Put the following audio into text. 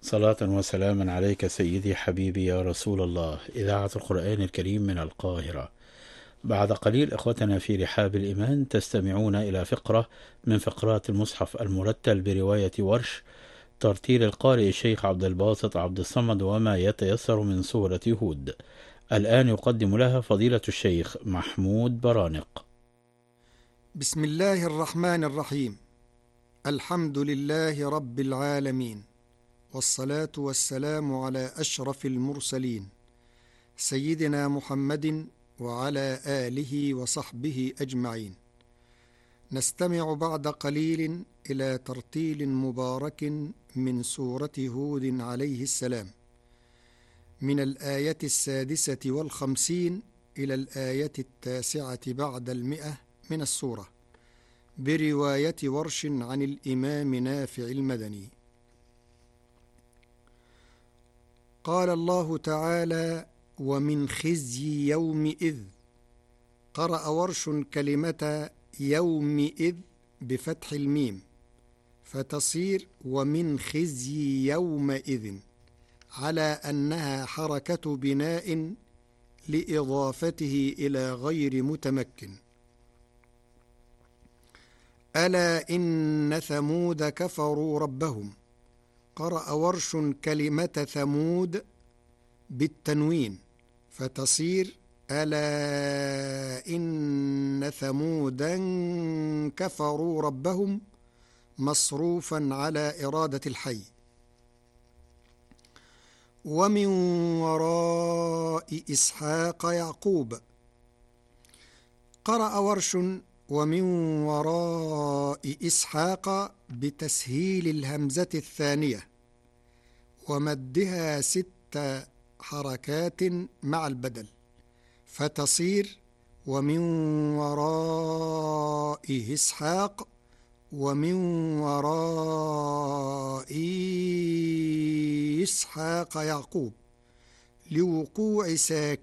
صلاة وسلاما عليك سيدي حبيبي يا رسول الله. إذاعة القرآن الكريم من القاهرة. بعد قليل إخوتنا في رحاب الإيمان تستمعون إلى فقرة من فقرات المصحف المرتل برواية ورش، ترتيل القارئ الشيخ عبد الباسط عبد الصمد، وما يتيسر من سورة هود. الآن يقدم لها فضيلة الشيخ محمود برانق. بسم الله الرحمن الرحيم. الحمد لله رب العالمين، والصلاة والسلام على أشرف المرسلين سيدنا محمد وعلى آله وصحبه أجمعين. نستمع بعد قليل إلى ترتيل مبارك من سورة هود عليه السلام، من الآية 56 إلى الآية 9 بعد 100 من السورة، برواية ورش عن الإمام نافع المدني. قال الله تعالى: ومن خزي يومئذ. قرأ ورش كلمة يومئذ بفتح الميم، فتصير ومن خزي يومئذ، على أنها حركة بناء لإضافته إلى غير متمكن. ألا إن ثمود كفروا ربهم. قرأ ورش كلمة ثمود بالتنوين، فتصير ألا إن ثمودا كفروا ربهم، مصروفا على إرادة الحي. ومن وراء إسحاق يعقوب. قرأ ورش ومن وراء إسحاق بتسهيل الهمزة الثانية ومدها 6 حركات مع البدل، فتصير ومن وراء إسحاق ومن وراء إسحاق يعقوب، لوقوع ساكن